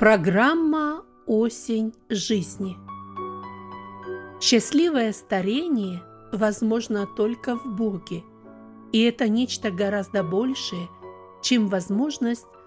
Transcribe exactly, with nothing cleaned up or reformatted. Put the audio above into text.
Программа «Осень жизни». Счастливое старение возможно только в Боге, и это нечто гораздо большее, чем возможность